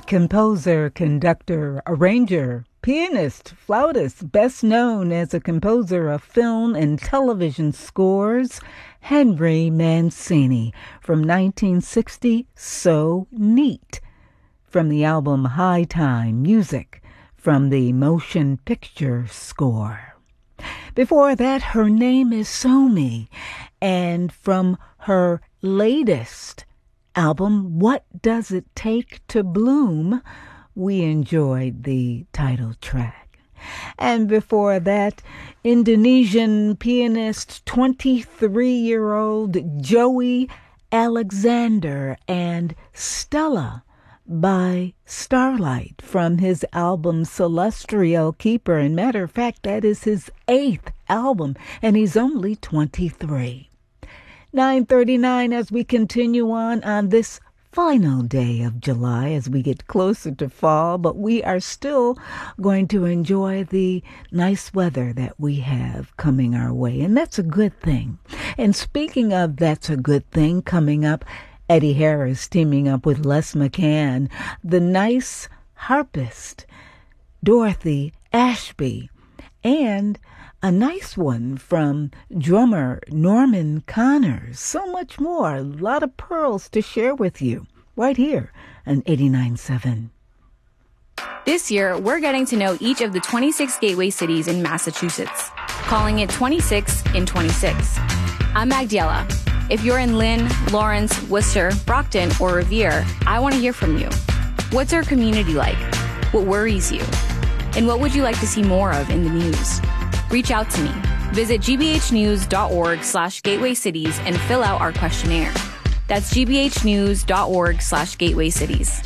Composer, conductor, arranger, pianist, flautist, best known as a composer of film and television scores, Henry Mancini, from 1960, So Neat, from the album High Time, music from the motion picture score. Before that, Her Name is Somi, and from her latest album, What Does It Take to Bloom, we enjoyed the title track. And before that, Indonesian pianist, 23-year-old Joey Alexander and Stella by Starlight from his album Celestial Keeper. And matter of fact, that is his 8th album, and he's only 23. 9:39 as we continue on this final day of July as we get closer to fall, but we are still going to enjoy the nice weather that we have coming our way, and that's a good thing. And speaking of that's a good thing, coming up, Eddie Harris teaming up with Les McCann, the nice harpist Dorothy Ashby, and a nice one from drummer Norman Connors. So much more. A lot of pearls to share with you right here on 89.7. This year, we're getting to know each of the 26 gateway cities in Massachusetts, calling it 26 in 26. I'm Magdiela. If you're in Lynn, Lawrence, Worcester, Brockton, or Revere, I want to hear from you. What's our community like? What worries you? And what would you like to see more of in the news? Reach out to me. Visit gbhnews.org/gateway cities and fill out our questionnaire. That's gbhnews.org/gateway cities.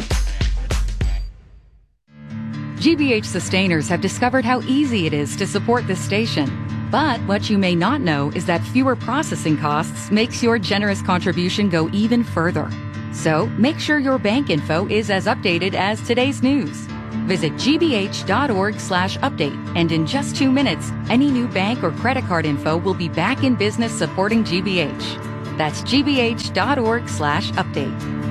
GBH sustainers have discovered how easy it is to support this station. But what you may not know is that fewer processing costs makes your generous contribution go even further. So make sure your bank info is as updated as today's news. Visit gbh.org/update, and in just 2 minutes, any new bank or credit card info will be back in business supporting GBH. That's gbh.org/update.